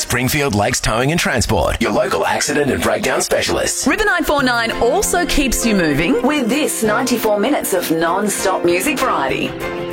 Springfield Lakes Towing and Transport, your local accident and breakdown specialists. River 949 also keeps you moving with this 94 minutes of non-stop music variety.